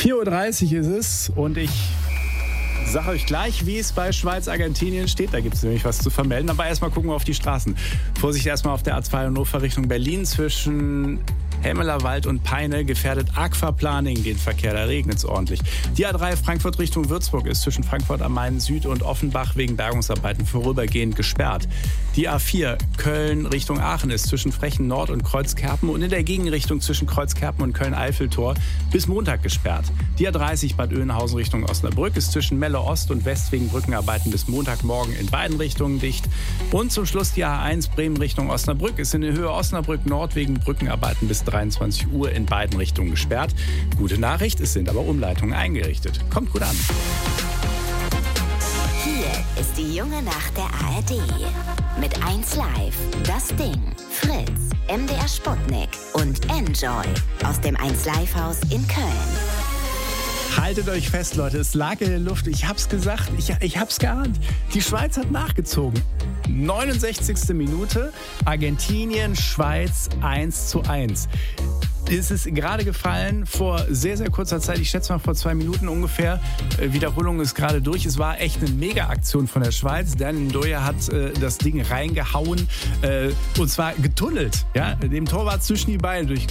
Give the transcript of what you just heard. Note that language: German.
4:30 Uhr ist es und ich sage euch gleich, wie es bei Schweiz-Argentinien steht. Da gibt es nämlich was zu vermelden. Aber erstmal gucken wir auf die Straßen. Vorsicht erstmal auf der A2 Hannover Richtung Berlin zwischen Hemmelerwald und Peine gefährdet Aquaplaning den Verkehr, da regnet es ordentlich. Die A3 Frankfurt Richtung Würzburg ist zwischen Frankfurt am Main Süd und Offenbach wegen Bergungsarbeiten vorübergehend gesperrt. Die A4 Köln Richtung Aachen ist zwischen Frechen Nord und Kreuzkerpen und in der Gegenrichtung zwischen Kreuzkerpen und Köln-Eiffeltor bis Montag gesperrt. Die A30 Bad Oeynhausen Richtung Osnabrück ist zwischen Melle Ost und West wegen Brückenarbeiten bis Montagmorgen in beiden Richtungen dicht. Und zum Schluss die A1 Bremen Richtung Osnabrück ist in der Höhe Osnabrück Nord wegen Brückenarbeiten bis 23 Uhr in beiden Richtungen gesperrt. Gute Nachricht, es sind aber Umleitungen eingerichtet. Kommt gut an. Hier ist die junge Nacht der ARD. Mit 1 Live, Das Ding, Fritz, MDR Sputnik und Enjoy aus dem 1 Live Haus in Köln. Haltet euch fest, Leute, es lag in der Luft. Ich hab's gesagt, ich hab's geahnt. Die Schweiz hat nachgezogen. 69. Minute, Argentinien, Schweiz 1:1. Es ist gerade gefallen vor sehr, sehr kurzer Zeit, ich schätze mal vor 2 Minuten ungefähr. Wiederholung ist gerade durch. Es war echt eine Mega-Aktion von der Schweiz. Daniel Ndoye hat das Ding reingehauen und zwar getunnelt. Ja? Dem Torwart zwischen die Beine durch